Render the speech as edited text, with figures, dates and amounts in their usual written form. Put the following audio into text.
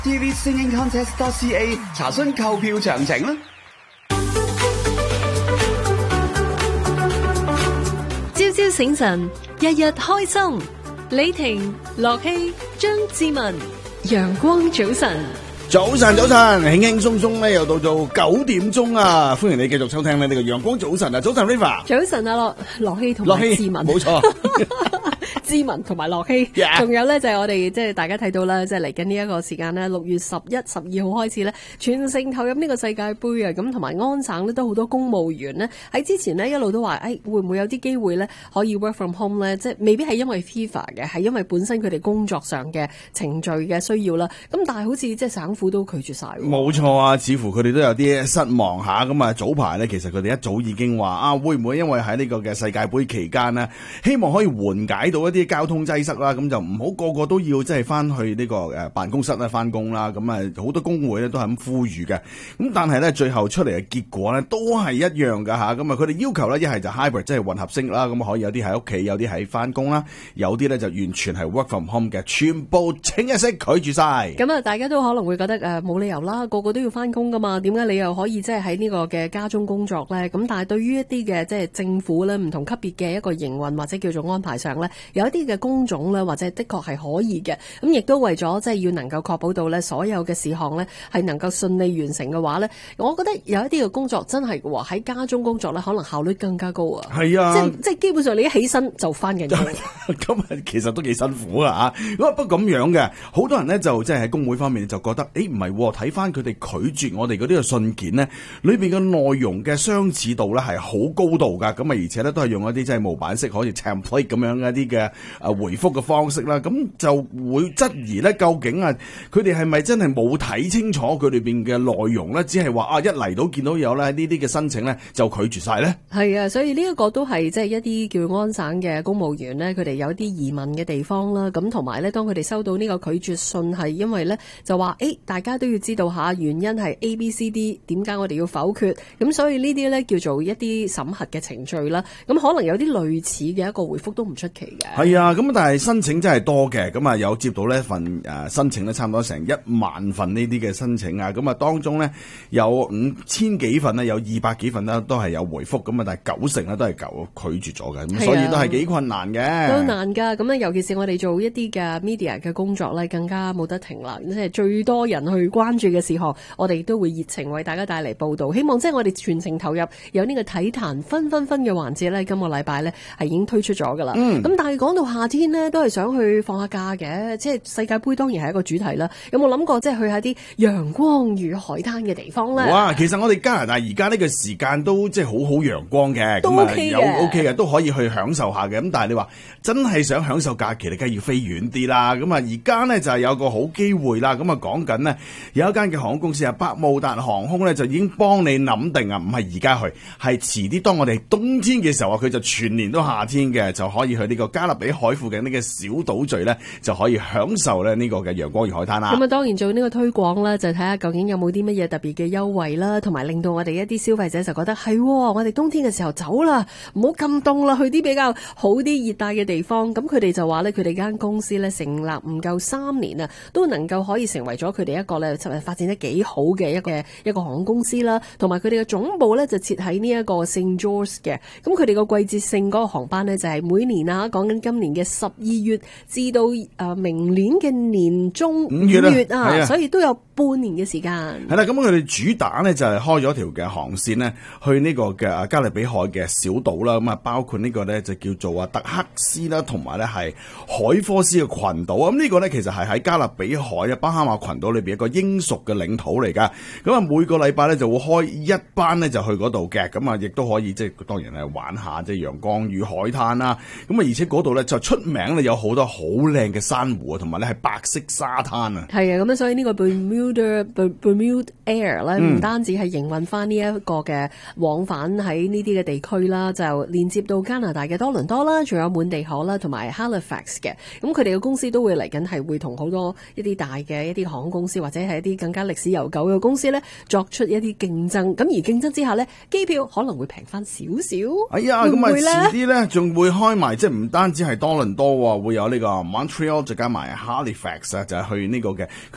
TV Singing Contest.ca 查詢購票詳情啦。 朝朝醒神，日日開心。李婷、樂希、張志文，陽光早晨。 早晨，輕輕鬆鬆咧，又到咗9點鐘啊！歡迎你繼續收聽呢個陽光早晨啊！早晨 River， 早晨啊，樂希同埋志文， 冇錯。 志文同埋樂希，仲有咧就係我哋即係大家睇到啦，即係嚟緊呢一個時間咧，6月11、12號開始咧，全城投入呢個世界盃啊！咁同埋安省咧都好多公務員咧喺之前咧一路都話，會唔會有啲機會咧可以 work from home 咧？即係未必係因為 FIFA 嘅，係因為本身佢哋工作上嘅程序嘅需要啦。咁但係好似即係省府都拒絕晒。 冇錯啊，似乎佢哋都有啲失望下。咁啊，早排咧其實佢哋一早已經話會唔會因為喺呢個嘅世界盃期間呢，希望可以緩解到一啲交通擠塞啦，咁就唔好個個都要即係翻去呢個辦公室咧翻工啦。咁啊，好多工會咧都係咁呼籲嘅。咁但係咧最後出嚟嘅結果咧都係一樣噶吓。咁啊，佢哋要求咧一係就 hybrid 即係混合式啦，咁可以有啲喺屋企，有啲喺翻工啦，有啲咧就完全係 work from home 嘅，全部清一色拒絕晒。 咁啊，大家都可能會覺得冇理由啦，個個都要翻工噶嘛，點解你又可以即係喺呢個嘅家中工作咧？咁但係對於一啲嘅即係政府咧唔同級別嘅一個營運或者叫做安排上咧，有一啲嘅工種咧或者的確係可以嘅，咁亦都為咗即係要能夠確保到咧所有嘅事項咧係能夠順利完成嘅話咧，我覺得有一啲嘅工作真係喎喺家中工作咧，可能效率更加高啊！係啊，即係基本上你一起身就翻緊工， 咁其實都幾辛苦啊嚇！不過咁樣嘅，好多人咧就即係喺工會方面就覺得，唔係睇翻佢哋拒絕我哋嗰啲嘅信件呢，裏邊嘅內容嘅相似度咧係好高度噶，咁啊而且咧都係用一啲即係模板式，好似 template 咁樣嘅一啲嘅回覆嘅方式啦，咁就會質疑咧，究竟啊佢哋係咪真係冇睇清楚佢裏邊嘅內容咧？只係話一嚟到見到有咧呢啲嘅申請咧就拒絕晒咧？係啊，所以呢一個都係即係一啲叫安省嘅公務員咧，佢哋有啲疑問嘅地方啦。咁同埋咧，當佢哋收到呢個拒絕信，係因為咧就話大家都要知道下原因係 A、B、C、D， 點解我哋要否決？咁所以呢啲咧叫做一啲審核嘅程序啦。咁可能有啲類似嘅一個回覆都唔出奇嘅。係啊， 咁但係申請真係多嘅，咁啊有接到呢份申請咧，差唔多成1萬份呢啲嘅申請啊，咁啊當中咧有5000幾份咧，有200幾份咧都係有回覆，咁啊但係90%咧都係拒絕咗嘅，咁所以都係幾困難嘅。 都難㗎，咁尤其是我哋做一啲嘅 media 嘅工作咧，更加冇得停啦，即係最多人去關注嘅事項，我哋都會熱情為大家帶嚟報導。希望即係我哋全程投入，有呢個體壇分嘅環節咧，今個禮拜咧係已經推出咗㗎啦。咁但係講到夏天呢，都係想去放下假嘅，即係世界盃當然係一個主題啦。有冇諗過即係去下啲陽光與海灘嘅地方咧？ 哇！其實我哋加拿大而家呢個時間都即係好陽光嘅， 都 OK 嘅， 有 OK 嘅，都可以去享受下嘅。咁但係你話真係想享受假期，你梗係要飛遠啲啦。咁啊而家呢，就係有個好機會啦。咁啊講緊呢，有一間嘅航空公司啊，百慕達航空呢，就已經幫你諗定啊，唔係而家去，係遲啲當我哋冬天嘅時候啊，佢就全年都夏天嘅，就可以去呢個加勒比海附近呢個小島嶼呢，就可以享受咧呢個嘅陽光與海灘啦。 咁啊當然做呢個推廣啦，就睇下究竟有冇啲乜嘢特別嘅優惠啦，同埋令到我哋一啲消費者就覺得係，我哋冬天嘅時候走啦，唔好咁凍啦，去啲比較好啲熱帶嘅地方。咁佢哋就話咧，佢哋間公司咧成立唔夠3年啊，都能夠可以成為咗佢哋一個咧發展得幾好嘅一個航空公司啦。同埋佢哋嘅總部咧就設喺呢一個 St. George 嘅。咁佢哋個季節性嗰個航班咧就係每年啊，講緊今年嘅12月至到明年嘅年中5月啊，所以都有半年嘅時間。 係啦，咁佢哋主打呢就係開咗條嘅航線呢，去呢個嘅加勒比海嘅小島啦。咁啊，包括呢個呢就叫做特克斯啦，同埋呢係海科斯嘅群島。咁呢個呢其實係喺加勒比海啊巴哈馬群島裏邊一個英屬嘅領土嚟噶。咁啊，每個禮拜呢就會開一班呢就去嗰度嘅。咁啊，亦都可以即係當然係玩下即係陽光與海灘啦。咁啊，而且嗰度呢就出名呢有好多好靚嘅珊瑚啊，同埋呢係白色沙灘啊。 係啊，咁所以呢個 Bermuda Air 咧，唔單止係營運翻呢一個嘅往返喺呢啲嘅地區啦，就連接到加拿大嘅多倫多啦，仲有滿地可啦，同埋 Halifax 嘅。咁佢哋嘅公司都會嚟緊係會同好多一啲大嘅一啲航空公司或者係一啲更加歷史悠久嘅公司咧，作出一啲競爭。咁而競爭之下咧，機票可能會平翻少少。 哎呀，咁啊遲啲咧仲會開埋，即係唔單止係多倫多，會有呢個 Montreal 再加埋 Halifax 啊，就係去呢個嘅。